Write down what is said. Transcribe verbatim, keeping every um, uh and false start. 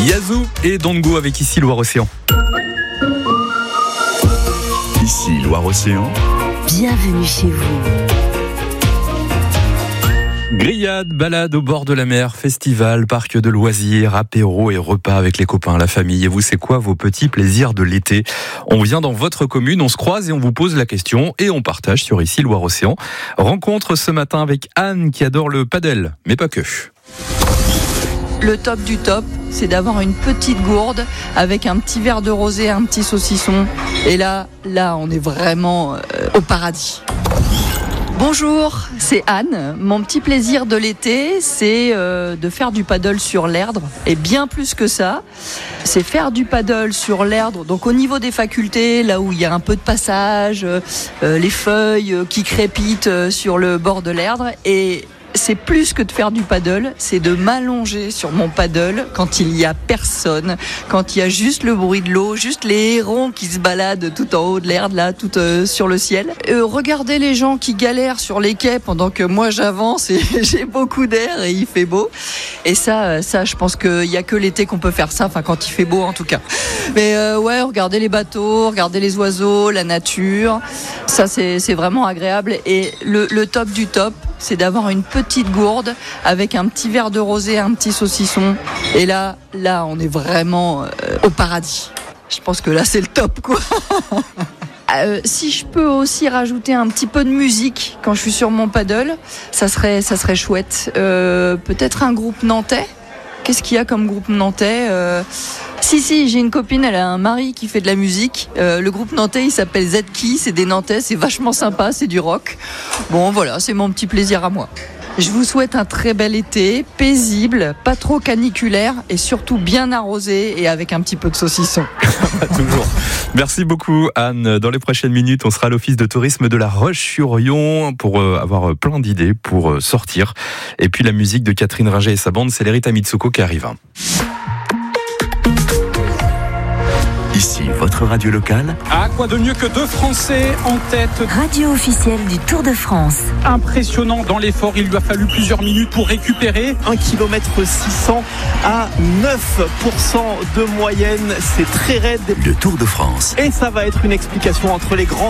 Yazoo et Don't Go avec Ici Loire-Océan. Ici Loire-Océan. Bienvenue chez vous. Grillade, balade au bord de la mer, festival, parc de loisirs, apéro et repas avec les copains, la famille. Et vous, c'est quoi vos petits plaisirs de l'été ? On vient dans votre commune, on se croise et on vous pose la question et on partage sur Ici Loire-Océan. Rencontre ce matin avec Anne qui adore le padel, mais pas que. Le top du top, c'est d'avoir une petite gourde avec un petit verre de rosé, un petit saucisson. Et là, là, on est vraiment euh, au paradis. Bonjour, c'est Anne. Mon petit plaisir de l'été, c'est euh, de faire du paddle sur l'Erdre. Et bien plus que ça, c'est faire du paddle sur l'Erdre. Donc au niveau des facultés, là où il y a un peu de passage, euh, les feuilles qui crépitent euh, sur le bord de l'Erdre. Et c'est plus que de faire du paddle, c'est de m'allonger sur mon paddle quand il n'y a personne, quand il y a juste le bruit de l'eau, juste les hérons qui se baladent tout en haut de l'Erdre, là, tout euh, sur le ciel. Euh, regardez les gens qui galèrent sur les quais pendant que moi j'avance et j'ai beaucoup d'air et il fait beau. Et ça, ça, je pense qu'il n'y a que l'été qu'on peut faire ça, enfin quand il fait beau en tout cas. Mais euh, ouais, regardez les bateaux, regardez les oiseaux, la nature, ça c'est, c'est vraiment agréable. Et le, le top du top, c'est d'avoir une petite gourde avec un petit verre de rosé, un petit saucisson. Et là, là, on est vraiment euh, au paradis. Je pense que là, c'est le top, quoi. Euh, si je peux aussi rajouter un petit peu de musique quand je suis sur mon paddle, ça serait, ça serait chouette. Euh, peut-être un groupe nantais. Qu'est-ce qu'il y a comme groupe nantais ? euh... Si, si, j'ai une copine, elle a un mari qui fait de la musique. Euh, le groupe nantais, il s'appelle Z-Key, c'est des Nantais, c'est vachement sympa, c'est du rock. Bon, voilà, c'est mon petit plaisir à moi. Je vous souhaite un très bel été, paisible, pas trop caniculaire et surtout bien arrosé et avec un petit peu de saucisson. Toujours. Merci beaucoup Anne. Dans les prochaines minutes, on sera à l'office de tourisme de la Roche-sur-Yon pour euh, avoir plein d'idées pour euh, sortir. Et puis la musique de Catherine Ringer et sa bande, c'est l'Erita Mitsuko qui arrive. Ici, votre radio locale. Ah, quoi de mieux que deux Français en tête. Radio officielle du Tour de France. Impressionnant dans l'effort, il lui a fallu plusieurs minutes pour récupérer. un kilomètre six cents à neuf pour cent de moyenne, c'est très raide. Le Tour de France. Et ça va être une explication entre les grands